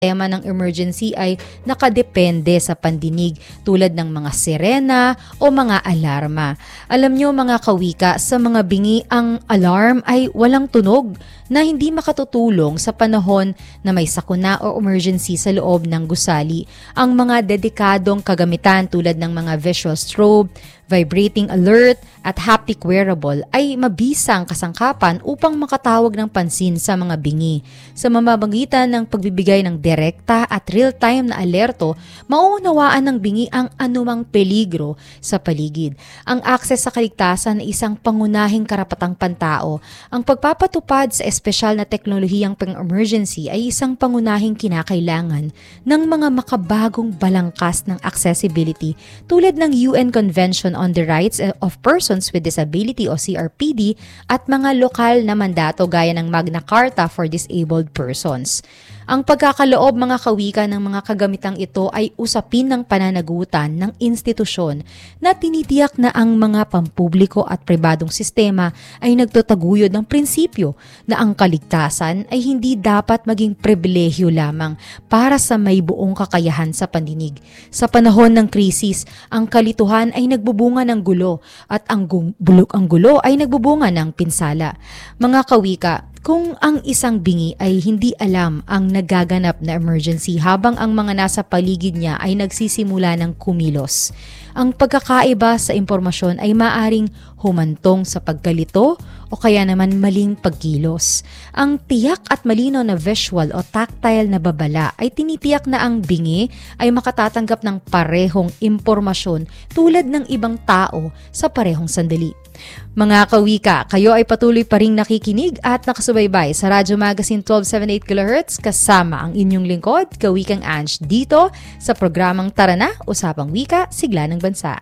tema ng emergency ay nakadepende sa pandinig tulad ng mga sirena o mga alarma. Alam nyo mga kawika, sa mga bingi ang alarm ay walang tunog na hindi makatutulong sa panahon na may sakuna o emergency sa loob ng gusali. Ang mga dedikadong kagamitan tulad ng mga visual strobe, vibrating alert at haptic wearable ay mabisang kasangkapan upang makatawag ng pansin sa mga bingi. Sa mamamagitan ng pagbibigay ng direkta at real-time na alerto, mauunawaan ng bingi ang anumang peligro sa paligid. Ang akses sa kaligtasan ay isang pangunahing karapatang pantao. Ang pagpapatupad sa espesyal na teknolohiyang pang-emergency ay isang pangunahing kinakailangan ng mga makabagong balangkas ng accessibility tulad ng UN Convention on the Rights of Persons with Disability o CRPD at mga lokal na mandato gaya ng Magna Carta for Disabled Persons. Ang pagkakaloob mga kawika ng mga kagamitang ito ay usapin ng pananagutan ng institusyon na tinitiyak na ang mga pampubliko at pribadong sistema ay nagtataguyod ng prinsipyo na ang kaligtasan ay hindi dapat maging pribilehyo lamang para sa may buong kakayahan sa pandinig. Sa panahon ng krisis, ang kalituhan ay nagbubunga ng gulo at ang gulo ay nagbubunga ng pinsala. Mga kawika, kung ang isang bingi ay hindi alam ang nagaganap na emergency habang ang mga nasa paligid niya ay nagsisimula ng kumilos, ang pagkakaiba sa impormasyon ay maaring humantong sa pagkalito o kaya naman maling pagkilos. Ang tiyak at malinaw na visual o tactile na babala ay tinitiyak na ang bingi ay makatatanggap ng parehong impormasyon tulad ng ibang tao sa parehong sandali. Mga kawika, kayo ay patuloy pa ring nakikinig at nakasubaybay sa Radyo Magazine 1278 kHz kasama ang inyong lingkod, Kawikang Ange, dito sa programang Tara Na, Usapang Wika, Sigla ng Bansa.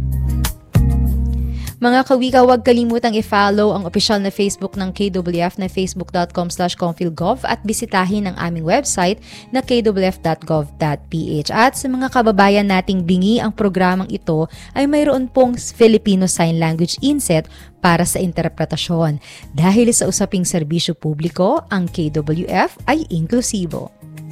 Mga kawika, huwag kalimutang i-follow ang opisyal na Facebook ng KWF na facebook.com/confilgov at bisitahin ang aming website na kwf.gov.ph. At sa mga kababayan nating bingi, ang programang ito ay mayroon pong Filipino Sign Language inset para sa interpretasyon. Dahil sa usaping serbisyo publiko, ang KWF ay inklusibo.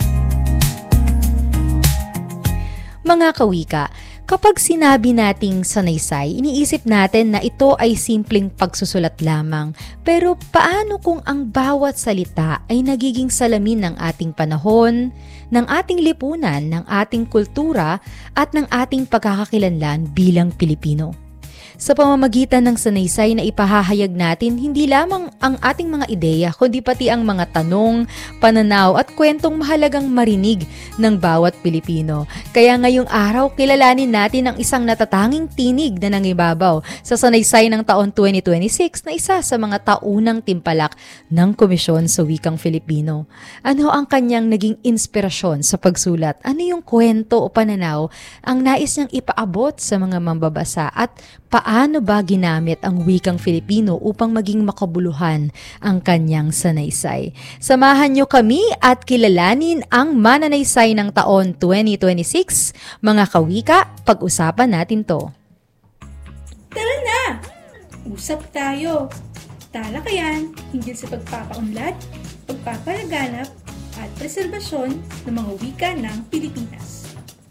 Mga kawika, kapag sinabi nating sanaysay, iniisip natin na ito ay simpleng pagsusulat lamang. Pero paano kung ang bawat salita ay nagiging salamin ng ating panahon, ng ating lipunan, ng ating kultura at ng ating pagkakakilanlan bilang Pilipino? Sa pamamagitan ng sanaysay na ipahahayag natin, hindi lamang ang ating mga ideya, kundi pati ang mga tanong, pananaw at kwentong mahalagang marinig ng bawat Pilipino. Kaya ngayong araw, kilalanin natin ang isang natatanging tinig na nangibabaw sa sanaysay ng taon 2026 na isa sa mga taunang timpalak ng Komisyon sa Wikang Filipino. Ano ang kanyang naging inspirasyon sa pagsulat? Ano yung kwento o pananaw ang nais niyang ipaabot sa mga mambabasa at paano ba ginamit ang wikang Filipino upang maging makabuluhan ang kanyang sanaysay? Samahan niyo kami at kilalanin ang mananaysay ng taon 2026. Mga kawika, pag-usapan natin to. Tara na! Usap tayo! Talakayan hinggil sa pagpapaunlad, pagpapalaganap at preserbasyon ng mga wika ng Pilipinas.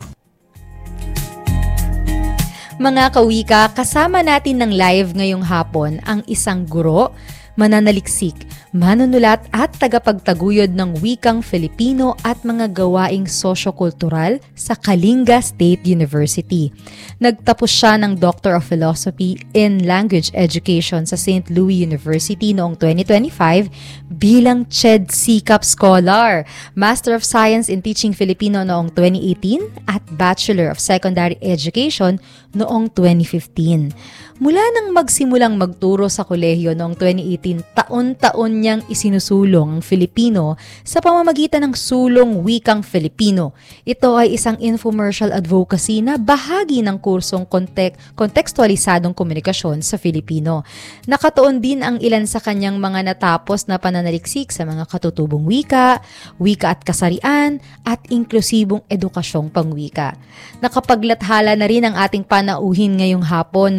Mga kawika, kasama natin ng live ngayong hapon ang isang guro, mananaliksik, manunulat at tagapagtaguyod ng wikang Filipino at mga gawaing sosyo-kultural sa Kalinga State University. Nagtapos siya ng Doctor of Philosophy in Language Education sa St. Louis University noong 2025 bilang CHED SECAP Scholar, Master of Science in Teaching Filipino noong 2018 at Bachelor of Secondary Education noong 2015. Mula nang magsimulang magturo sa kolehiyo noong 2018, taon-taon niyang isinusulong ang Filipino sa pamamagitan ng sulong wikang Filipino. Ito ay isang infomercial advocacy na bahagi ng kursong kontekstualisadong komunikasyon sa Filipino. Nakatuon din ang ilan sa kanyang mga natapos na pananaliksik sa mga katutubong wika, wika at kasarian, at inklusibong edukasyong pangwika. Nakapaglathala na rin ang ating panauhin ngayong hapon ng mga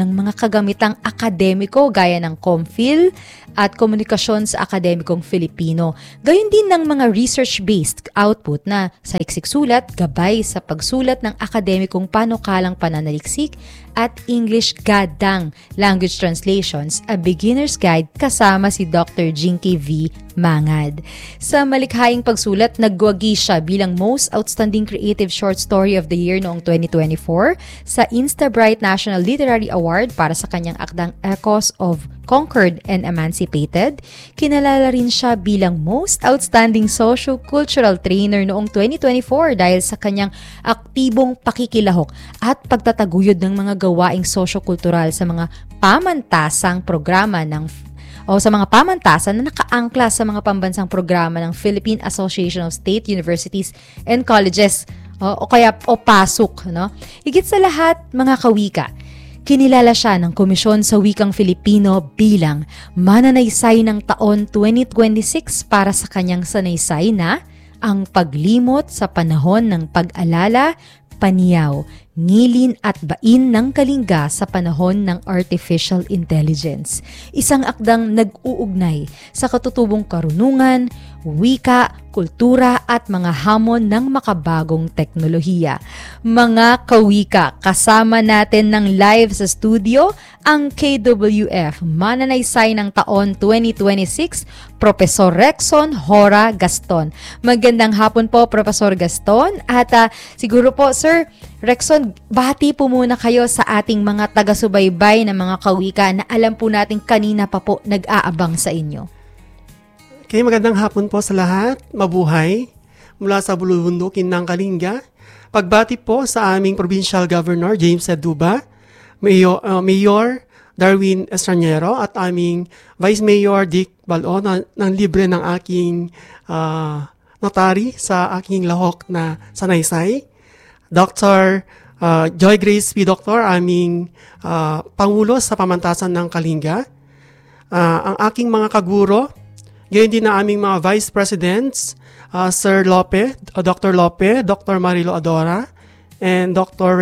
kagamitang akademiko gaya ng ComFil at komunikasyon sa akademikong Filipino. Gayon din ng mga research-based output na saliksik sulat, gabay sa pagsulat ng akademikong panukalang pananaliksik at English Gadang Language Translations, a beginner's guide kasama si Dr. Jinky V. Mangad. Sa malikhaing pagsulat, nagwagi siya bilang Most Outstanding Creative Short Story of the Year noong 2024 sa Instabright National Literary Award para sa kanyang akdang Echoes of Conquered and Emancipated. Kinalala rin siya bilang Most Outstanding Socio-Cultural Trainer noong 2024 dahil sa kanyang aktibong pakikilahok at pagtataguyod ng mga gawaing socio-kultural sa mga pamantasang programa sa mga pamantasan na nakaangkla sa mga pambansang programa ng Philippine Association of State Universities and Colleges o PASUC. No? Higit sa lahat, mga kawika, kinilala siya ng Komisyon sa Wikang Filipino bilang mananaysay ng taon 2026 para sa kanyang sanaysay na ang paglimot sa panahon ng pag-alala, paniyaw, ngilin at bain ng kalinga sa panahon ng artificial intelligence. Isang akdang nag-uugnay sa katutubong karunungan, wika, kultura at mga hamon ng makabagong teknolohiya. Mga kawika, kasama natin ng live sa studio ang KWF Mananaysay ng Taon 2026, Professor Rexon Hora Gaston. Magandang hapon po, Professor Gaston. At siguro po, Sir Rexon, bahati po muna kayo sa ating mga taga-subaybay na mga kawika na alam po natin kanina pa po nag-aabang sa inyo. Okay, magandang hapon po sa lahat. Mabuhay. Mula sa bulubundukin ng Kalinga. Pagbati po sa aming Provincial Governor James Eduba, Mayor Darwin Estranero at aming Vice Mayor Dick Balon ng libre ng aking notary sa aking lahok na sanaysay. Dr. Joy Grace P. Doctor, aming Pangulo sa Pamantasan ng Kalinga. Ang aking mga kaguro, gayon din na aming mga Vice Presidents, Sir Lope, Dr. Lope, Dr. Marilo Adora, and Dr.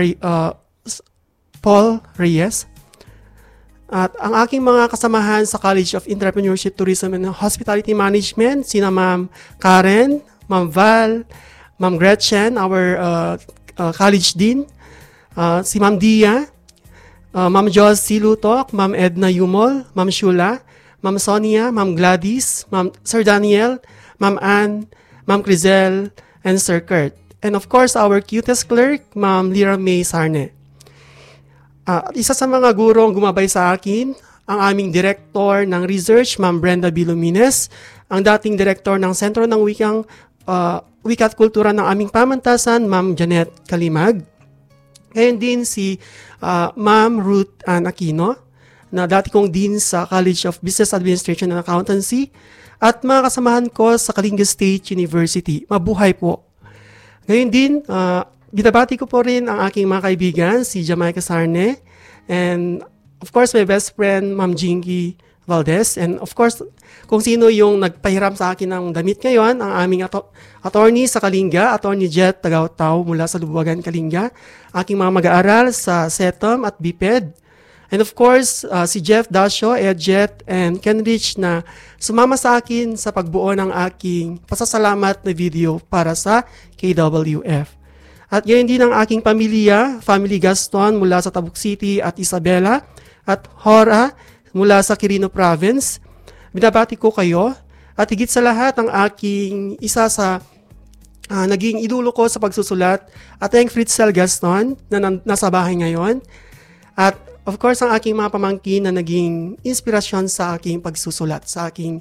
Paul Reyes. At ang aking mga kasamahan sa College of Entrepreneurship, Tourism, and Hospitality Management, sina Ma'am Karen, Ma'am Val, Ma'am Gretchen, our College Dean, si Ma'am Dia, Ma'am Joss Silutok, Ma'am Edna Yumol, Ma'am Shula, Ma'am Sonia, Ma'am Gladys, Sir Daniel, Ma'am Ann, Ma'am Crizel, and Sir Kurt. And of course, our cutest clerk, Ma'am Lira May Sarne. Isa sa mga gurong gumabay sa akin, ang aming Director ng Research, Ma'am Brenda B. Lumines, ang dating Director ng Sentro ng Wika at Kultura ng aming pamantasan, Ma'am Janet Kalimag. Ngayon din si Ma'am Ruth Ann Aquino, na dati kong Dean sa College of Business Administration and Accountancy, at mga kasamahan ko sa Kalinga State University. Mabuhay po. Ngayon din, binabati ko po rin ang aking mga kaibigan, si Jamaica Sarne, and of course, my best friend, Ma'am Jinky Valdez, and of course, kung sino yung nagpahiram sa akin ng damit ngayon, ang aming attorney sa Kalinga, Attorney Jet Tagawtaw mula sa Lubuagan, Kalinga, aking mga mag-aaral sa SETM at BPED, and of course, si Jeff Dasho, Edjet, and Ken Rich na sumama sa akin sa pagbuo ng aking pasasalamat na video para sa KWF. At gayon din ang aking pamilya, Family Gaston mula sa Tabuk City at Isabela, at Hora mula sa Quirino Province. Binabati ko kayo at higit sa lahat ang aking isa sa naging idolo ko sa pagsusulat at ang Fritzel Gaston na nasa bahay ngayon. At of course, ang aking mga pamangkin na naging inspirasyon sa aking pagsusulat, sa aking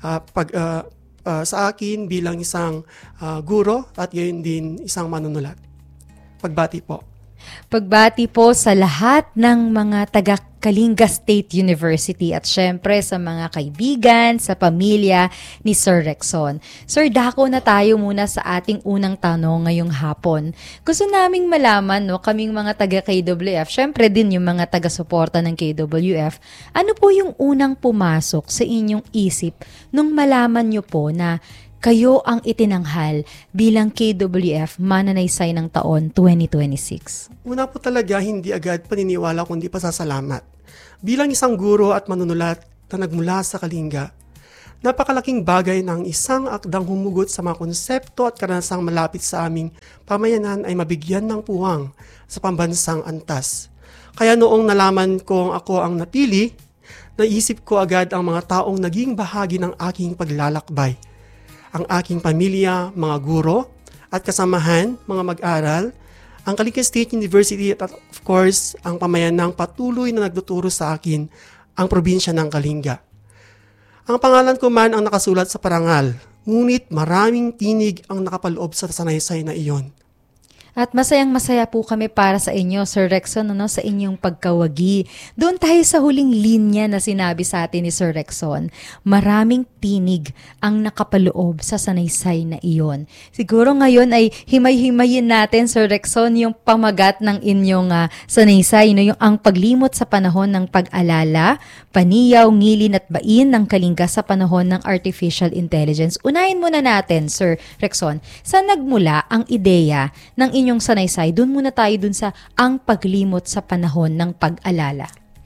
sa akin bilang isang guro at gayon din isang manunulat. Pagbati po. Pagbati po sa lahat ng mga taga Kalinga State University at syempre sa mga kaibigan, sa pamilya ni Sir Rexon. Sir, dako na tayo muna sa ating unang tanong ngayong hapon. Gusto naming malaman, kaming mga taga KWF, syempre din yung mga taga-suporta ng KWF, ano po yung unang pumasok sa inyong isip nung malaman nyo po na kayo ang itinanghal bilang KWF Mananaysay ng Taon 2026? Una po talaga, hindi agad paniniwala kundi pasasalamat. Bilang isang guro at manunulat na nagmula sa Kalinga, napakalaking bagay ng isang akdang humugot sa mga konsepto at karanasang malapit sa aming pamayanan ay mabigyan ng puwang sa pambansang antas. Kaya noong nalaman kong ako ang napili, naisip ko agad ang mga taong naging bahagi ng aking paglalakbay. Ang aking pamilya, mga guro, at kasamahan, mga mag-aral, ang Kalinga State University at of course, ang pamayanang patuloy na nagtuturo sa akin, ang probinsya ng Kalinga. Ang pangalan ko man ang nakasulat sa parangal, ngunit maraming tinig ang nakapaloob sa sanaysay na iyon. At masayang-masaya po kami para sa inyo, Sir Rexon, sa inyong pagkawagi. Doon tayo sa huling linya na sinabi sa atin ni Sir Rexon. Maraming tinig ang nakapaloob sa sanaysay na iyon. Siguro ngayon ay himay-himayin natin, Sir Rexon, yung pamagat ng inyong sanaysay, yung ang paglimot sa panahon ng pag-alala, paniyaw, ngilin at bain ng Kalinga sa panahon ng artificial intelligence. Unahin muna natin, Sir Rexon, saan nagmula ang ideya ng inyong sanaysay? Doon muna tayo dun sa ang paglimot sa panahon ng pag-alala.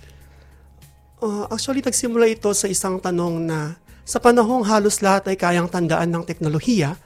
Actually, nagsimula ito sa isang tanong na sa panahong halos lahat ay kayang tandaan ng teknolohiya,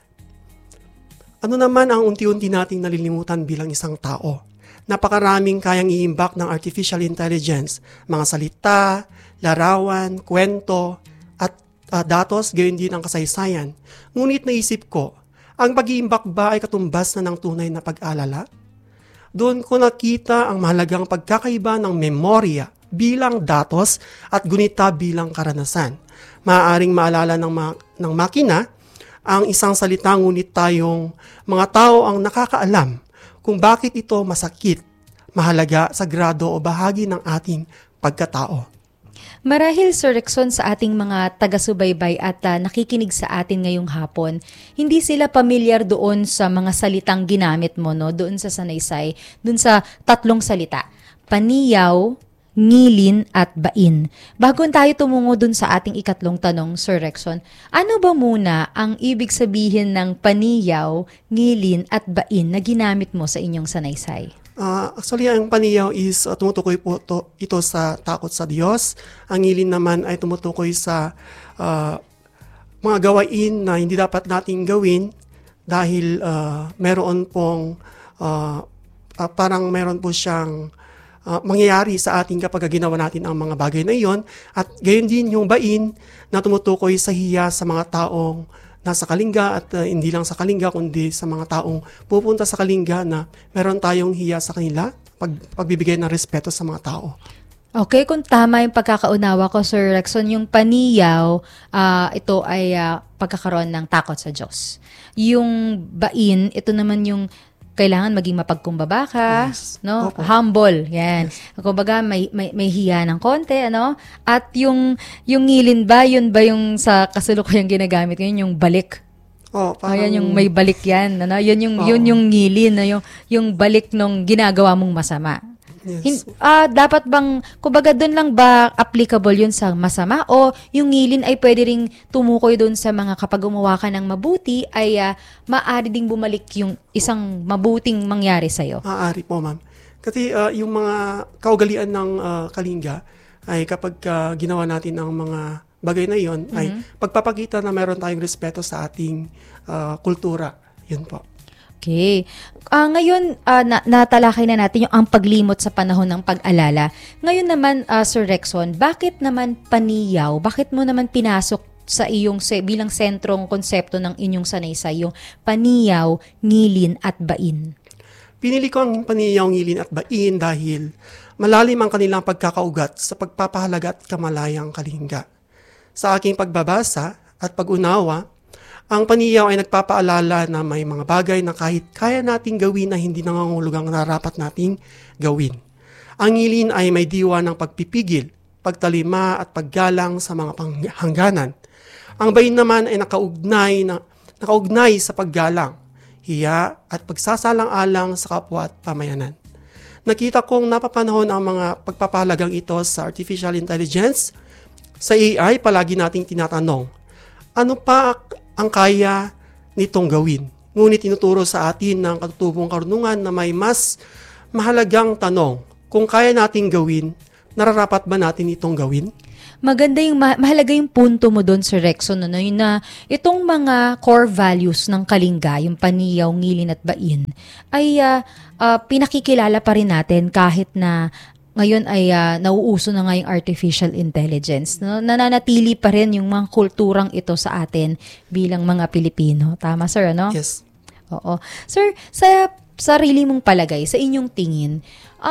ano naman ang unti-unti nating nalilimutan bilang isang tao? Napakaraming kayang i-imbak ng artificial intelligence, mga salita, larawan, kwento, at datos, gayon din ang kasaysayan. Ngunit naisip ko, ang pag-iimbak ba ay katumbas na ng tunay na pag-alala? Doon ko nakita ang mahalagang pagkakaiba ng memorya bilang datos at gunita bilang karanasan. Maaaring maalala ng makina ang isang salita, ngunit tayong mga tao ang nakakaalam kung bakit ito masakit, mahalaga, sagrado o bahagi ng ating pagkatao. Marahil, Sir Rexon, sa ating mga taga-subaybay at nakikinig sa atin ngayong hapon, hindi sila pamilyar doon sa mga salitang ginamit mo, doon sa sanaysay, doon sa tatlong salita, paniyaw, ngilin at bain. Bago tayo tumungo doon sa ating ikatlong tanong, Sir Rexon, ano ba muna ang ibig sabihin ng paniyaw, ngilin at bain na ginamit mo sa inyong sanaysay? Actually, ang paniyaw is tumutukoy po ito sa takot sa Diyos. Ang ngilin naman ay tumutukoy sa mga gawain na hindi dapat nating gawin dahil meron po siyang mangyayari sa atin kapag ginawa natin ang mga bagay na iyon. At gayon din yung bain na tumutukoy sa hiya sa mga taong nasa Kalinga at hindi lang sa Kalinga kundi sa mga taong pupunta sa Kalinga na meron tayong hiya sa kanila, pagbibigay ng respeto sa mga tao. Okay, kung tama yung pagkakaunawa ko, Sir Rexon, yung paniyaw, ito ay pagkakaroon ng takot sa Diyos. Yung bain, ito naman yung kailangan maging mapagkumbaba ka, yes. Opo. Humble, yan. Yes. Kumbaga may hiya ng konti, At yung ngilin ba, yun ba yung sa kasalukuyang ginagamit ngayon, yung balik? Ayan, yung may balik yan, Yun yung ngilin, yung balik nung ginagawa mong masama. Yes. Dapat bang, kumbaga doon lang ba applicable yun sa masama o yung ngilin ay pwede ring tumukoy doon sa mga kapag gumawa ka ng mabuti ay maaari ding bumalik yung isang mabuting mangyari sa'yo? Maaari po, ma'am. Kasi yung mga kaugalian ng Kalinga ay kapag ginawa natin ang mga bagay na iyon ay pagpapakita na meron tayong respeto sa ating kultura. Yun po. Okay. Ngayon, natalakay na natin yung ang paglimot sa panahon ng pag-alala. Ngayon naman, Sir Rexon, bakit naman paniyaw? Bakit mo naman pinasok sa iyong bilang sentrong konsepto ng inyong sanaysay, yung paniyaw, ngilin at bain? Pinili ko ang paniyaw, ngilin at bain dahil malalim ang kanilang pagkakaugat sa pagpapahalaga at kamalayang Kalinga. Sa aking pagbabasa at pag-unawa, ang paniyaw ay nagpapaalala na may mga bagay na kahit kaya nating gawin na hindi nangangahulugang narapat nating gawin. Ang ngilin ay may diwa ng pagpipigil, pagtalima at paggalang sa mga hangganan. Ang bain naman ay nakaugnay sa paggalang, hiya at pagsasalang-alang sa kapwa at pamayanan. Nakita kong napapanahon ang mga pagpapahalagang ito sa artificial intelligence. Sa AI, palagi nating tinatanong, ano pa ang kaya nitong gawin? Ngunit tinuturo sa atin ng katutubong karunungan na may mas mahalagang tanong, kung kaya nating gawin, nararapat ba natin itong gawin? Maganda yung mahalaga yung punto mo doon, Sir Rexon, ano, yun na itong mga core values ng Kalinga, yung paniyaw, ngilin at bain, ay pinakikilala pa rin natin kahit na ngayon ay nauuso na nga yung artificial intelligence. No? Nananatili pa rin yung mga kulturang ito sa atin bilang mga Pilipino. Tama, sir, ano? Yes. Oo. Sir, sa sarili mong palagay, sa inyong tingin,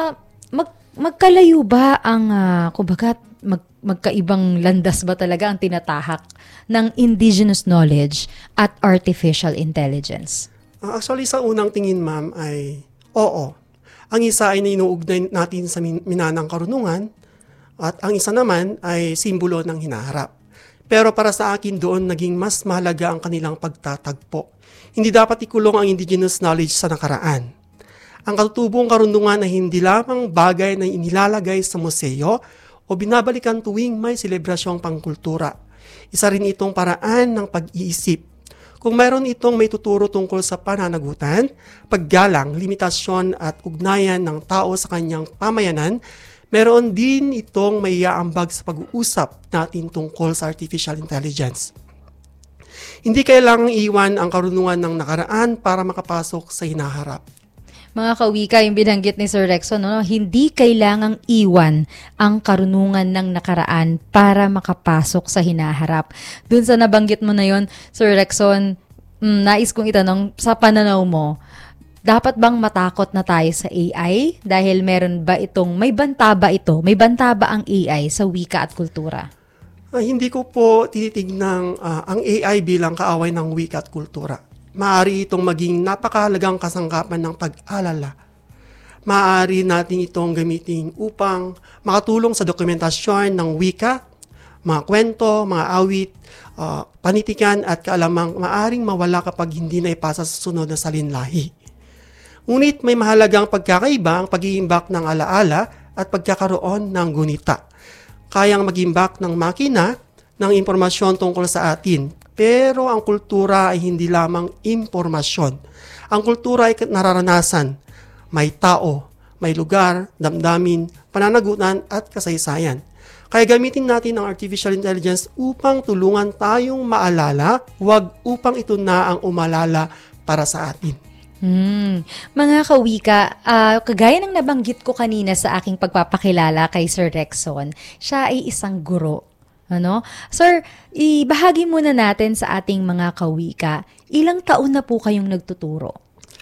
magkalayo ba ang, kumbaga, magkaibang landas ba talaga ang tinatahak ng indigenous knowledge at artificial intelligence? Actually, sa unang tingin, ma'am, ay oo. Ang isa ay inuugnay natin sa minanang karunungan at ang isa naman ay simbolo ng hinaharap. Pero para sa akin doon naging mas mahalaga ang kanilang pagtatagpo. Hindi dapat ikulong ang indigenous knowledge sa nakaraan. Ang katutubong karunungan ay hindi lamang bagay na inilalagay sa museo o binabalikan tuwing may selebrasyong pangkultura. Isa rin itong paraan ng pag-iisip. Kung mayroon itong may tuturo tungkol sa pananagutan, paggalang, limitasyon at ugnayan ng tao sa kanyang pamayanan, meron din itong may iaambag sa pag-uusap natin tungkol sa artificial intelligence. Hindi kailangang iwan ang karunungan ng nakaraan para makapasok sa hinaharap. Mga kawika, yung binanggit ni Sir Rexon, no? Hindi kailangang iwan ang karunungan ng nakaraan para makapasok sa hinaharap. Dun sa nabanggit mo na yon, Sir Rexon, nais kong itanong, sa pananaw mo, dapat bang matakot na tayo sa AI? Dahil meron ba itong, may banta ba ito? May banta ba ang AI sa wika at kultura? Hindi ko po tinitignan ang AI bilang kaaway ng wika at kultura. Maaari itong maging napakahalagang kasangkapan ng pag-alala. Maaari natin itong gamitin upang makatulong sa dokumentasyon ng wika, mga kwento, mga awit, panitikan at kaalamang maaring mawala kapag hindi na ipasa sa sunod na salinlahi. Ngunit may mahalagang pagkakaiba ang pag-iimbak ng alaala at pagkakaroon ng gunita. Kayang mag-imbak ng makina ng impormasyon tungkol sa atin. Pero ang kultura ay hindi lamang impormasyon. Ang kultura ay nararanasan. May tao, may lugar, damdamin, pananagutan at kasaysayan. Kaya gamitin natin ang artificial intelligence upang tulungan tayong maalala, huwag upang ito na ang umalala para sa atin. Mga kawika, kagaya ng nabanggit ko kanina sa aking pagpapakilala kay Sir Rexon, siya ay isang guro. Ano? Sir, ibahagi muna natin sa ating mga kawika, ilang taon na po kayong nagtuturo?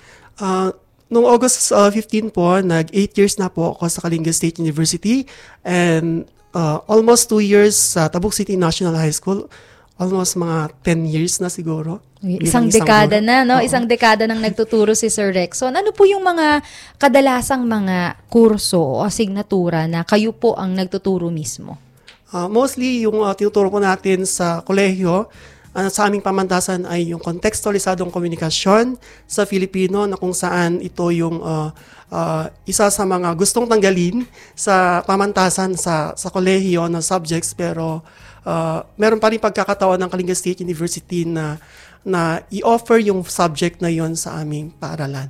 Noong August 15 po, nag-8 years na po ako sa Kalinga State University and almost 2 years sa Tabuk City National High School. Almost mga 10 years na siguro. Isang dekada na, no? Isang dekada nang nagtuturo si Sir Rexon. Ano po yung mga kadalasang mga kurso o asignatura na kayo po ang nagtuturo mismo? Mostly yung tinuturo po natin sa kolehiyo, sa aming pamantasan ay yung kontekstualisadong komunikasyon sa Filipino na kung saan ito yung isa sa mga gustong tanggalin sa pamantasan sa kolehiyo na subjects pero meron pa rin pagkakataon ng Kalinga State University na i-offer yung subject na yon sa aming paaralan.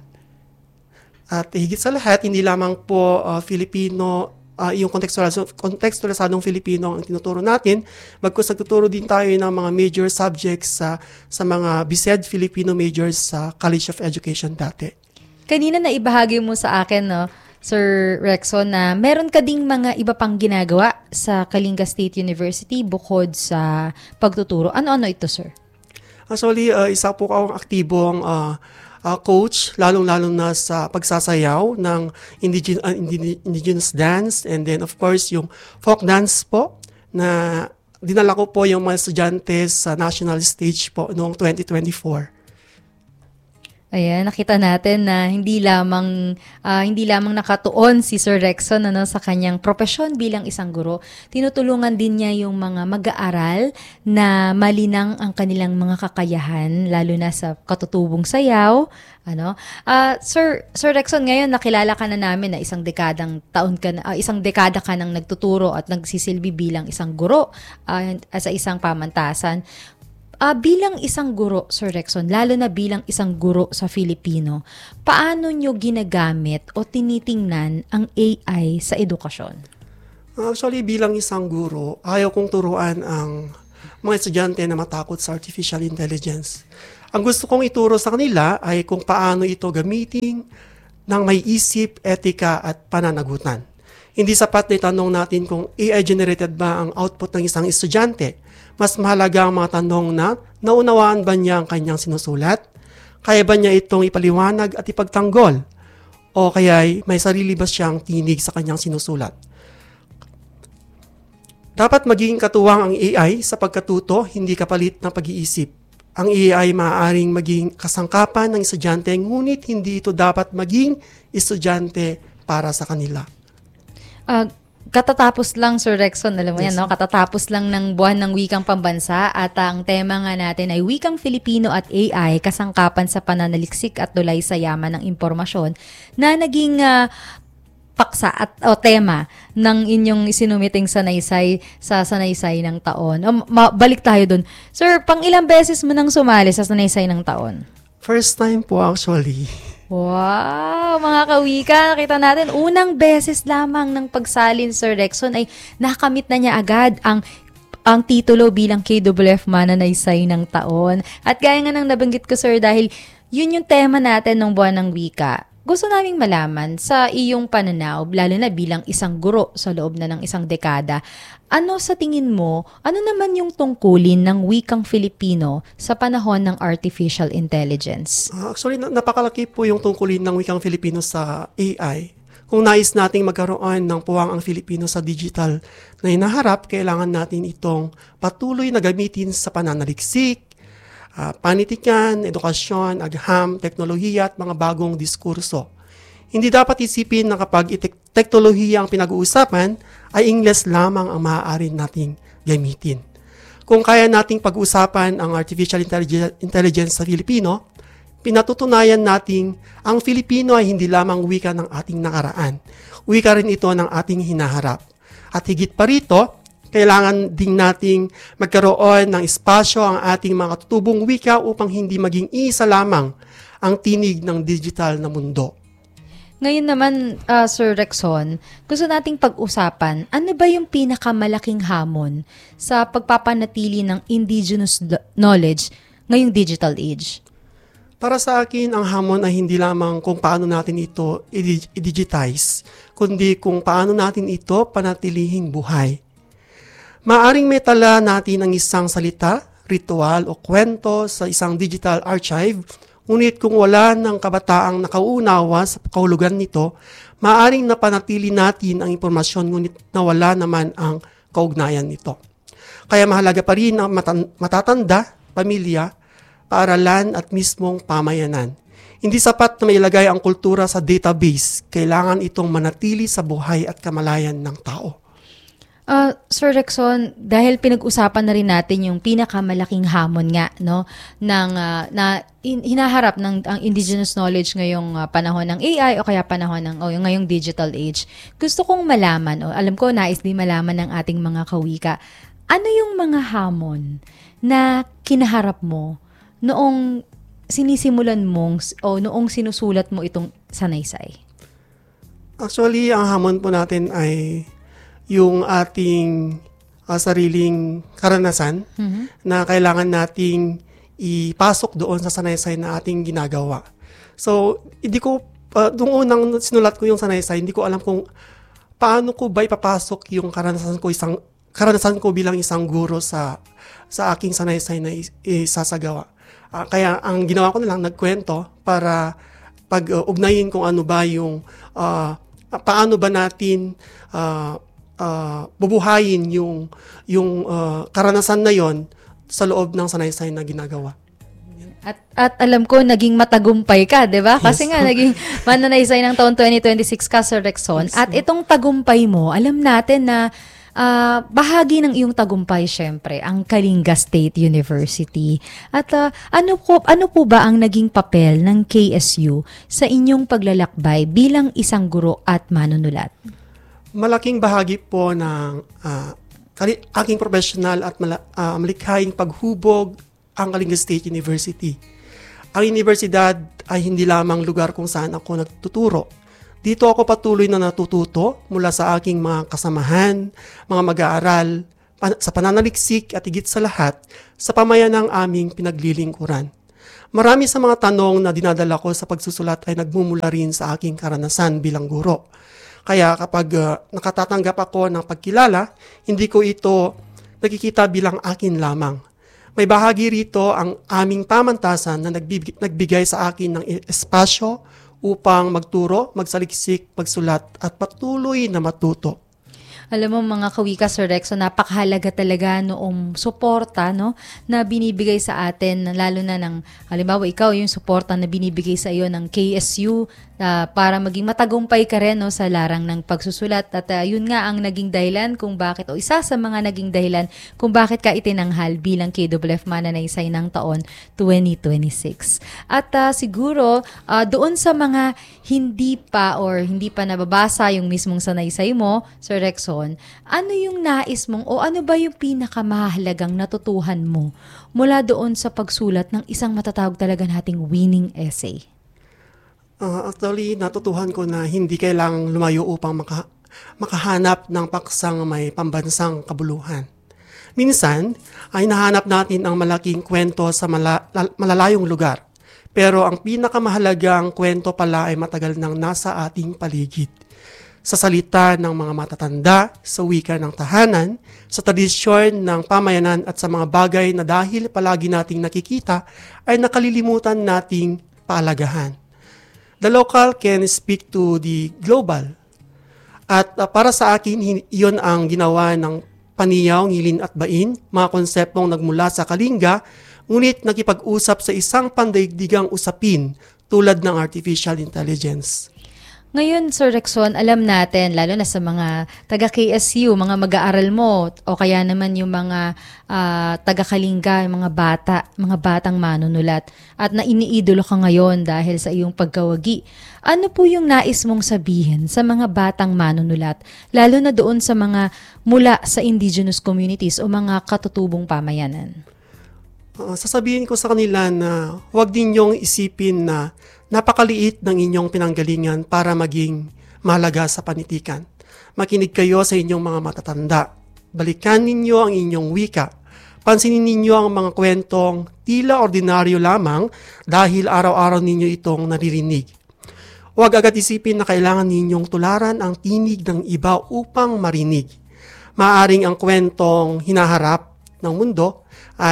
At higit sa lahat, hindi lamang po Filipino yung kontekstualisadong Filipino ang tinuturo natin, bagkus nagtuturo din tayo ng mga major subjects sa mga BSED Filipino majors sa College of Education dati. Kanina na ibahagi mo sa akin, no, Sir Rexon, na meron ka ding mga iba pang ginagawa sa Kalinga State University bukod sa pagtuturo. Ano-ano ito, sir? Actually, isa po akong aktibong coach, lalong-lalo na sa pagsasayaw ng indigenous dance and then of course yung folk dance po na dinala ko po yung mga estudyante sa national stage po noong 2024. Ayan, nakita natin na hindi lamang nakatuon si Sir Rexon sa kanyang propesyon bilang isang guro. Tinutulungan din niya yung mga mag-aaral na malinang ang kanilang mga kakayahan, lalo na sa katutubong sayaw. Sir Rexon, ngayon nakilala ka na namin na isang dekada ka nang nagtuturo at nagsisilbi bilang isang guro sa isang pamantasan. Bilang isang guro, Sir Rexon, lalo na bilang isang guro sa Filipino, paano nyo ginagamit o tinitingnan ang AI sa edukasyon? Actually, bilang isang guro, ayaw kong turuan ang mga estudyante na matakot sa artificial intelligence. Ang gusto kong ituro sa kanila ay kung paano ito gamitin ng may isip, etika at pananagutan. Hindi sapat na itanong natin kung AI-generated ba ang output ng isang estudyante. Mas mahalaga ang mga tanong na naunawaan ba niya ang kanyang sinusulat? Kaya ba niya itong ipaliwanag at ipagtanggol? O kaya may sarili ba siyang tinig sa kanyang sinusulat? Dapat maging katuwang ang AI sa pagkatuto, hindi kapalit ng pag-iisip. Ang AI maaaring maging kasangkapan ng estudyante, ngunit hindi ito dapat maging estudyante para sa kanila. Katatapos lang, Sir Rexon, alam mo yan, no? Katatapos lang ng buwan ng wikang pambansa at ang tema nga natin ay wikang Filipino at AI, kasangkapan sa pananaliksik at tulay sa yaman ng impormasyon na naging paksa o tema ng inyong isinumiting sanaysay sa sanaysay ng taon. Balik tayo dun. Sir, pang ilang beses mo nang sumali sa sanaysay ng taon? First time po actually. Wow! Mga kawika, nakita natin, unang beses lamang ng pagsalin Sir Rexon ay nakamit na niya agad ang titulo bilang KWF Mananaysay ng taon. At gaya nga nang nabanggit ko, Sir, dahil yun yung tema natin ng buwan ng wika, gusto naming malaman sa iyong pananaw, lalo na bilang isang guro sa loob na ng isang dekada, ano sa tingin mo, ano naman yung tungkulin ng wikang Filipino sa panahon ng artificial intelligence? Actually, napakalaki po yung tungkulin ng wikang Filipino sa AI. Kung nais nating magkaroon ng puwang ang Filipino sa digital na hinaharap, kailangan natin itong patuloy na gamitin sa pananaliksik, panitikan, edukasyon, agham, teknolohiya at mga bagong diskurso. Hindi dapat isipin na kapag teknolohiya ang pinag-uusapan, ay Ingles lamang ang maaari nating gamitin. Kung kaya nating pag-usapan ang artificial intelligence sa Filipino, pinatutunayan nating ang Filipino ay hindi lamang wika ng ating nakaraan. Wika rin ito ng ating hinaharap. At higit pa rito, kailangan din nating magkaroon ng espasyo ang ating mga tutubong wika upang hindi maging isa lamang ang tinig ng digital na mundo. Ngayon naman, Sir Rexon, gusto nating pag-usapan, ano ba yung pinakamalaking hamon sa pagpapanatili ng indigenous knowledge ngayong digital age? Para sa akin, ang hamon ay hindi lamang kung paano natin ito i-digitize, kundi kung paano natin ito panatilihing buhay. Maaring may tala natin ang isang salita, ritual o kwento sa isang digital archive, ngunit kung wala ng kabataang nakauunawa sa kahulugan nito, maaring napanatili natin ang impormasyon ngunit nawala naman ang kaugnayan nito. Kaya mahalaga pa rin ang matatanda, pamilya, paaralan at mismong pamayanan. Hindi sapat na mailagay ang kultura sa database, kailangan itong manatili sa buhay at kamalayan ng tao. Sir Rexon, dahil pinag-usapan na rin natin yung pinakamalaking hamon nga no hinaharap ng ang indigenous knowledge ngayong panahon ng AI o kaya panahon ng ngayong digital age. Gusto kong malaman alam ko nais din malaman ng ating mga kawika, ano yung mga hamon na kinaharap mo noong sinisimulan mong o noong sinusulat mo itong sanaysay? Actually, ang hamon po natin ay yung ating sariling karanasan na kailangan nating ipasok doon sa sanaysay na ating ginagawa. So, hindi ko, nung unang sinulat ko yung sanaysay, hindi ko alam kung paano ko ba ipapasok yung karanasan ko bilang isang guro sa aking sanaysay na isasagawa. Kaya ang ginawa ko na lang, nagkwento para pag-ugnayin kung ano ba yung, paano ba natin bubuhayin yung karanasan na yon sa loob ng sanaysay na ginagawa. At alam ko naging matagumpay ka, 'di ba? Kasi nga naging mananaysay ng taon 2026 ka, Sir Rexon. At itong tagumpay mo, alam natin na bahagi ng iyong tagumpay syempre ang Kalinga State University. At ano po ba ang naging papel ng KSU sa inyong paglalakbay bilang isang guro at manunulat? Malaking bahagi po ng aking professional at malikhaing paghubog ang Kalinga State University. Ang universidad ay hindi lamang lugar kung saan ako nagtuturo. Dito ako patuloy na natututo mula sa aking mga kasamahan, mga mag-aaral, sa pananaliksik at higit sa lahat, sa pamayan ng aming pinaglilingkuran. Marami sa mga tanong na dinadala ko sa pagsusulat ay nagmumula rin sa aking karanasan bilang guro. Kaya kapag nakatatanggap ako ng pagkilala, hindi ko ito nakikita bilang akin lamang. May bahagi rito ang aming pamantasan na nagbigay sa akin ng espasyo upang magturo, magsaliksik, magsulat at patuloy na matuto. Alam mo mga kawika, Sir Rexon, napakahalaga talaga noong suporta, no, na binibigay sa atin, lalo na ng, halimbawa ikaw, yung suporta na binibigay sa iyo ng KSU para maging matagumpay ka rin, no, sa larang ng pagsusulat. At yun nga ang naging dahilan kung bakit, o isa sa mga naging dahilan kung bakit ka itinanghal bilang KWF Mananaysay ng taon 2026. At siguro, doon sa mga hindi pa nababasa yung mismong sanaysay mo, Sir Rexon, ano yung nais mong o ano ba yung pinakamahalagang natutuhan mo mula doon sa pagsulat ng isang matatawag talaga nating winning essay? Actually, natutuhan ko na hindi kailangang lumayo upang makahanap ng paksang may pambansang kabuluhan. Minsan, ay nahanap natin ang malaking kwento sa malalayong lugar. Pero ang pinakamahalagang kwento pala ay matagal nang nasa ating paligid. Sa salita ng mga matatanda, sa wika ng tahanan, sa tradisyon ng pamayanan at sa mga bagay na dahil palagi nating nakikita ay nakalilimutan nating paalagahan. The local can speak to the global. At para sa akin, iyon ang ginawa ng Paniyaw, Ngilin at Bain, mga konseptong nagmula sa Kalinga, ngunit nakipag-usap sa isang pandaigdigang usapin tulad ng artificial intelligence. Ngayon, Sir Rexon, alam natin, lalo na sa mga taga-KSU, mga mag-aaral mo, o kaya naman yung mga taga-Kalinga, mga batang manunulat, at na iniidolo ka ngayon dahil sa iyong pagkawagi. Ano po yung nais mong sabihin sa mga batang manunulat, lalo na doon sa mga mula sa indigenous communities o mga katutubong pamayanan? Sasabihin ko sa kanila na huwag ninyong isipin na napakaliit ng inyong pinanggalingan para maging mahalaga sa panitikan. Makinig kayo sa inyong mga matatanda. Balikan ninyo ang inyong wika. Pansinin ninyo ang mga kwentong tila ordinaryo lamang dahil araw-araw ninyo itong naririnig. Huwag agad isipin na kailangan ninyong tularan ang tinig ng iba upang marinig. Maaring ang kwentong hinahanap ng mundo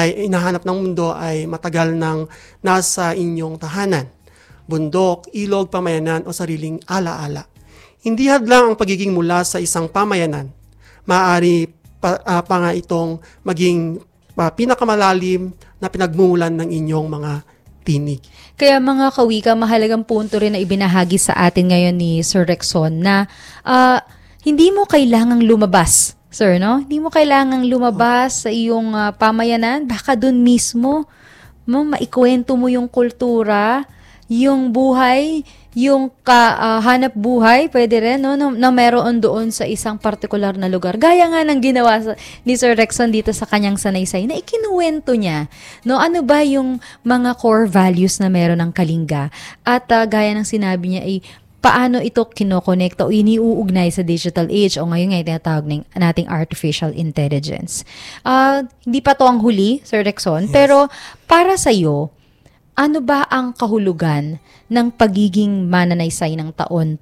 ay matagal nang nasa inyong tahanan, bundok, ilog, pamayanan o sariling alaala. Hindi hadlang ang pagiging mula sa isang pamayanan. Maaari pa nga itong maging pinakamalalim na pinagmumulan ng inyong mga tinig. Kaya mga kawika, mahalagang punto rin na ibinahagi sa atin ngayon ni Sir Rexon na hindi mo kailangang lumabas, Sir, no? Hindi mo kailangang lumabas sa iyong pamayanan. Baka dun mismo, maikwento mo yung kultura, yung buhay, yung hanap buhay, pwede rin, no, na meron doon sa isang partikular na lugar. Gaya nga ng ginawa ni Sir Rexon dito sa kanyang sanaysay, na ikinuwento niya, no, ano ba yung mga core values na meron ng Kalinga. At gaya ng sinabi niya ay, paano ito kinokonekta o iniuugnay sa digital age o ngayon nga tinatawag nating artificial intelligence. Hindi pa to ang huli, Sir Rexon, yes. Pero para sa'yo, ano ba ang kahulugan ng pagiging mananaysay ng taon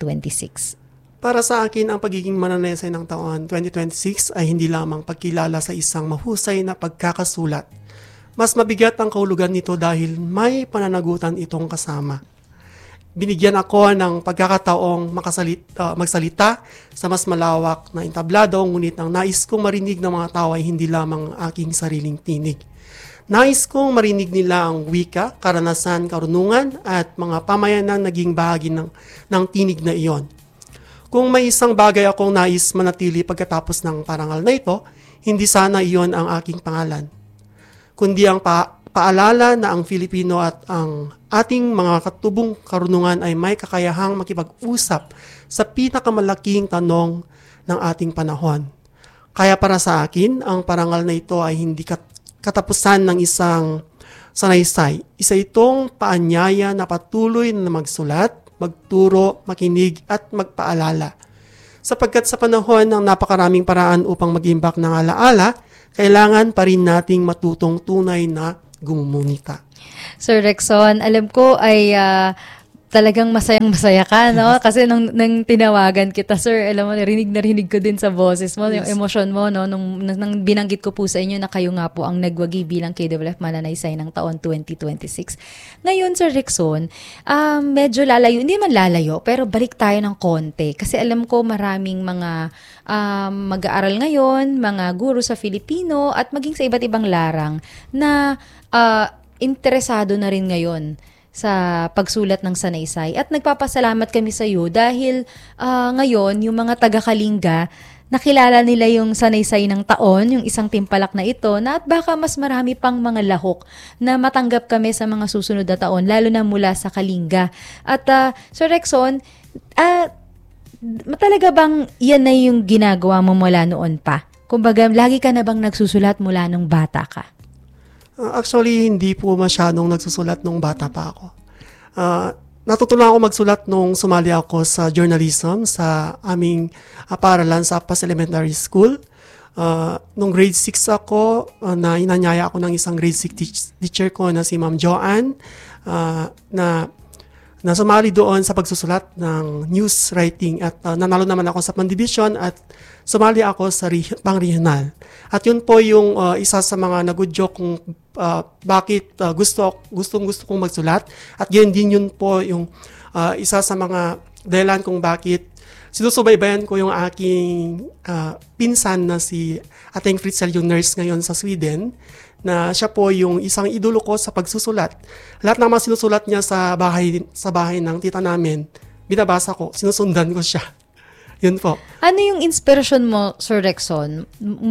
2026? Para sa akin, ang pagiging mananaysay ng taon 2026 ay hindi lamang pagkilala sa isang mahusay na pagkakasulat. Mas mabigat ang kahulugan nito dahil may pananagutan itong kasama. Binigyan ako ng pagkakataong magsalita sa mas malawak na entablado, ngunit ang nais kong marinig ng mga tao ay hindi lamang aking sariling tinig. Nais kong marinig nila ang wika, karanasan, karunungan at mga pamayanang naging bahagi ng tinig na iyon. Kung may isang bagay akong nais manatili pagkatapos ng parangal na ito, hindi sana iyon ang aking pangalan, kundi ang paalala na ang Filipino at ang ating mga katubong karunungan ay may kakayahang makipag-usap sa pinakamalaking tanong ng ating panahon. Kaya para sa akin, ang parangal na ito ay hindi katapusan ng isang sanaysay. Isa itong paanyaya na patuloy na magsulat, magturo, makinig, at magpaalala. Sapagkat sa panahon ng napakaraming paraan upang mag-imbak ng alaala, kailangan pa rin nating matutong tunay na gumumunita. Sir Rexon, alam ko ay talagang masayang-masaya ka, no? Kasi nung tinawagan kita, sir, alam mo, narinig ko din sa boses mo, yung emosyon mo, no? Nung binanggit ko po sa inyo na kayo nga po ang nagwagi bilang KWF Mananaysay ng taon 2026. Ngayon, Sir Rexon, medyo lalayo, hindi man lalayo, pero balik tayo ng konti. Kasi alam ko maraming mga mag-aaral ngayon, mga guro sa Filipino, at maging sa iba't ibang larang na interesado na rin ngayon sa pagsulat ng sanaysay. At nagpapasalamat kami sa iyo dahil ngayon, yung mga taga-Kalinga, nakilala nila yung sanaysay ng taon, yung isang timpalak na ito, na at baka mas marami pang mga lahok na matanggap kami sa mga susunod na taon, lalo na mula sa Kalinga. At Sir Rexon, talaga bang yan na yung ginagawa mo mula noon pa? Kumbaga, lagi ka na bang nagsusulat mula nung bata ka? Actually, hindi po masyadong nagsusulat nung bata pa ako. Natutunan ako magsulat nung sumali ako sa journalism sa aming paaralan sa Pas Elementary School. Nung grade 6 ako, na inanyaya ako ng isang grade 6 teacher ko na si Ma'am Joanne, na sumali doon sa pagsusulat ng news writing at nanalo naman ako sa pandivision at sumali ako sa pang-regional. At yun po yung isa sa mga nagudyok kung bakit gustong kong magsulat. At yun din yun po yung isa sa mga dahilan kung bakit sinusubaybayan ko yung aking pinsan na si Ating Fritzl, yung nurse ngayon sa Sweden, na siya po yung isang idolo ko sa pagsusulat. Lahat ng mga sinusulat niya sa bahay ng tita namin, binabasa ko, sinusundan ko siya. Yun po. Ano yung inspirasyon mo, Sir Rexon?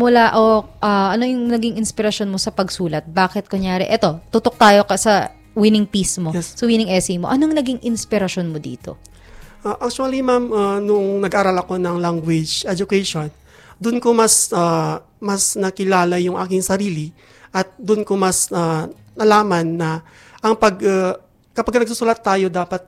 Ano yung naging inspirasyon mo sa pagsulat? Bakit kunyari, tutok tayo ka sa winning piece mo, yes, sa winning essay mo. Anong naging inspirasyon mo dito? Actually, ma'am, nung nag-aral ako ng language education, doon ko mas nakilala yung aking sarili at doon ko mas nalaman na kapag nagsusulat tayo, dapat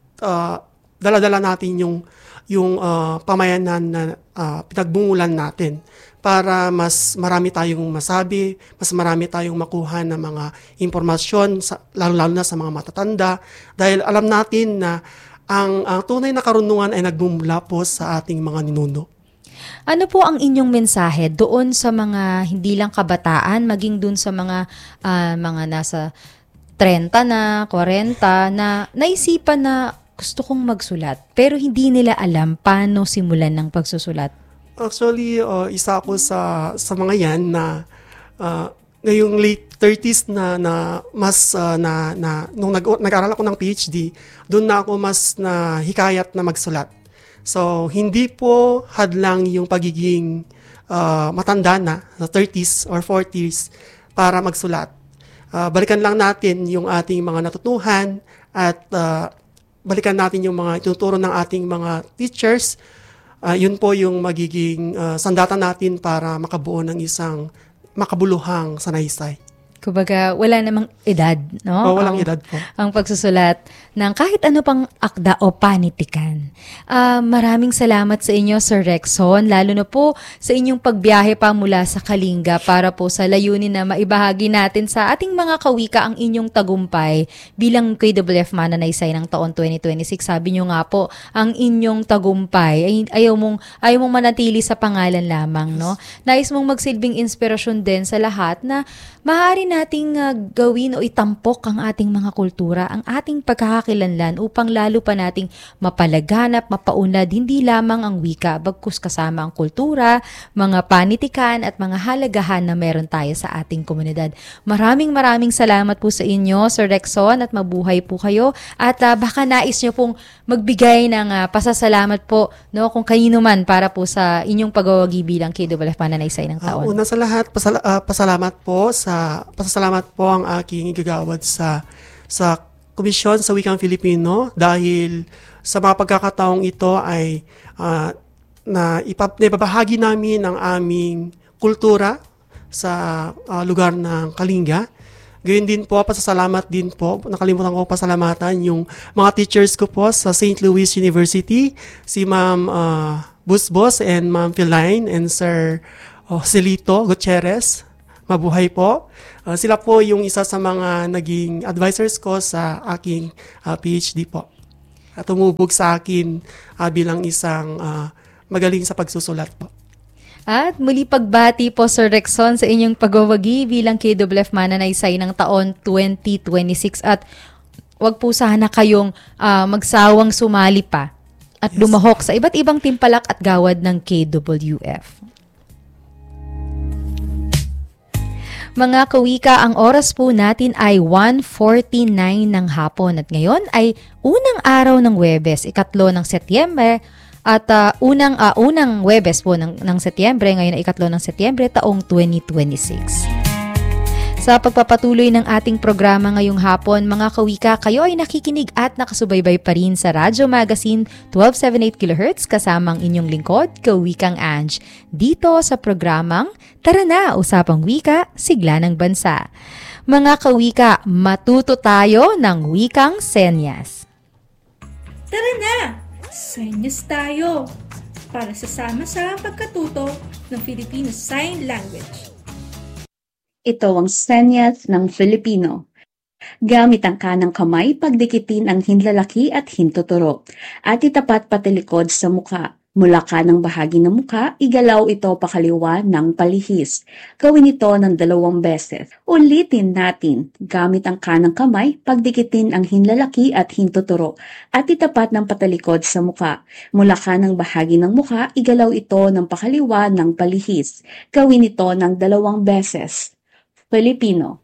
dala-dala natin yung pamayanan na pinagbungulan natin para mas marami tayong masabi, mas marami tayong makuha ng mga impormasyon, lalo-lalo na sa mga matatanda, dahil alam natin na ang tunay na karunungan ay nagmumula po sa ating mga ninuno. Ano po ang inyong mensahe doon sa mga hindi lang kabataan, maging doon sa mga nasa 30 na, 40 na naisipan na gusto kong magsulat pero hindi nila alam paano simulan ng pagsusulat? Actually, isa ako sa mga yan na ngayong late 30s na mas nung nag-aral ako ng PhD, doon na ako mas na hikayat na magsulat. So, hindi po hadlang yung pagiging matanda na 30s or 40s para magsulat. Balikan lang natin yung ating mga natutuhan at balikan natin yung mga ituturo ng ating mga teachers. Yun po yung magiging sandata natin para makabuo ng isang makabuluhang sanaysay. Kumbaga, wala namang edad, no? Walang edad po. Ang pagsusulat ng kahit ano pang akda o panitikan. Maraming salamat sa inyo, Sir Rexon, lalo na po sa inyong pagbiyahe pa mula sa Kalinga para po sa layunin na maibahagi natin sa ating mga kawika ang inyong tagumpay bilang KWF Mananaysay ng taon 2026. Sabi nyo nga po, ang inyong tagumpay ay ayaw mong manatili sa pangalan lamang, no? Nais mong magsilbing inspirasyon din sa lahat na maaari nating gawin o itampok ang ating mga kultura, ang ating pagkakakilanlan upang lalo pa nating mapalaganap, mapaunlad hindi lamang ang wika, bagkus kasama ang kultura, mga panitikan at mga halagahan na meron tayo sa ating komunidad. Maraming salamat po sa inyo, Sir Rexon, at mabuhay po kayo. At baka nais nyo pong magbigay ng pasasalamat po, no, kung kanino man para po sa inyong pagwawagi bilang KWF Mananaysay ng taon. Una sa lahat, pasasalamat po ang aking igagawad sa Komisyon sa Wikang Filipino dahil sa mga pagkakataong ito ay naibabahagi namin ang aming kultura sa lugar ng Kalinga Gayun din po, pasasalamat din po. Nakalimutan ko pasalamatan yung mga teachers ko po sa St. Louis University, si Ma'am Busbos and Ma'am Philine and Sir Celito Gutierrez. Mabuhay po. Sila po yung isa sa mga naging advisors ko sa aking PhD po. At tumubog sa akin bilang isang magaling sa pagsusulat po. At muli pagbati po Sir Rexon sa inyong pagwawagi bilang KWF Mananaysay ng taon 2026 at wag po sana kayong magsawang sumali pa at lumahok sa iba't ibang timpalak at gawad ng KWF. Mga kawika, ang oras po natin ay 1:49 ng hapon at ngayon ay unang araw ng Huwebes, 3 ng Setyembre at unang Huwebes po ng Setyembre, ngayon ay 3 ng Setyembre taong 2026. Sa pagpapatuloy ng ating programa ngayong hapon, mga kawika, kayo ay nakikinig at nakasubaybay pa rin sa Radyo Magazine 1278 kHz kasamang inyong lingkod, Kawikang Ange, dito sa programang Tara na, Usapang Wika, Sigla ng Bansa. Mga kawika, matuto tayo ng wikang senyas. Tara na! Senyas tayo para sasama sa pagkatuto ng Filipino Sign Language. Ito ang senyas ng Filipino. Gamit ang kanang kamay, pagdikitin ang hinlalaki at hintuturo at itapat patilikod sa mukha. Mula kanang bahagi ng mukha, igalaw ito pakaliwa ng palihis. Gawin ito ng 2 beses. Ulitin natin. Gamit ang kanang kamay, pagdikitin ang hinlalaki at hintuturo at itapat ng patalikod sa mukha. Mula kanang bahagi ng mukha, igalaw ito ng pakaliwa ng palihis. Gawin ito ng 2 beses. Filipino.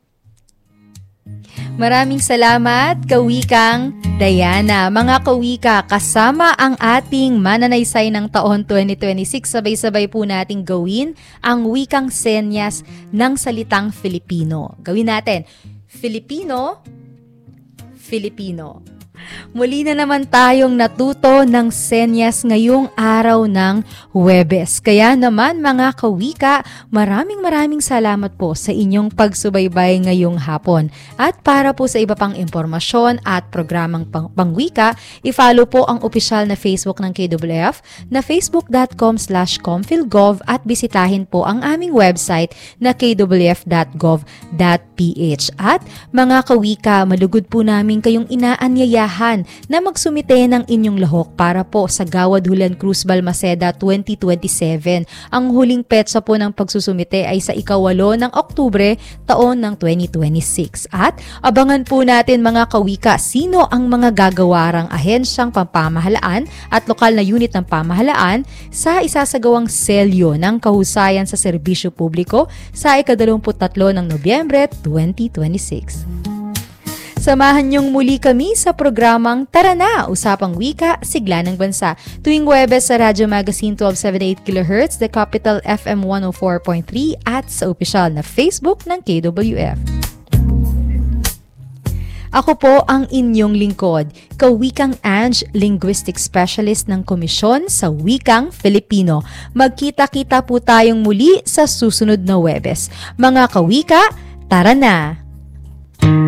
Maraming salamat, Kawikang Diana. Mga kawika, kasama ang ating mananaysay ng taon 2026, sabay-sabay po nating gawin ang wikang senyas ng salitang Filipino. Gawin natin, Filipino, Filipino. Muli na naman tayong natuto ng senyas ngayong araw ng Huwebes. Kaya naman mga kawika, maraming salamat po sa inyong pagsubaybay ngayong hapon. At para po sa iba pang impormasyon at programang pangwika, i-follow po ang opisyal na Facebook ng KWF na facebook.com/comphilgov at bisitahin po ang aming website na kwf.gov.ph. At mga kawika, malugod po namin kayong inaanyayahan na magsumite ng inyong lahok para po sa Gawad Julian Cruz Balmaceda 2027. Ang huling petsa po ng pagsusumite ay sa 8 ng Oktubre taon ng 2026. At abangan po natin mga kawika sino ang mga gagawarang ahensyang pampamahalaan at lokal na unit ng pamahalaan sa isasagawang selyo ng kahusayan sa serbisyo publiko sa 23 ng Nobyembre 2026. Samahan niyong muli kami sa programang Tara na, Usapang Wika, Sigla ng Bansa. Tuwing Huwebes sa Radyo Magazine 1278 kHz, The Capital FM 104.3 at sa opisyal na Facebook ng KWF. Ako po ang inyong lingkod, Kawikang Ange, Linguistic Specialist ng Komisyon sa Wikang Filipino. Magkita-kita po tayong muli sa susunod na Huwebes. Mga kawika, tara na!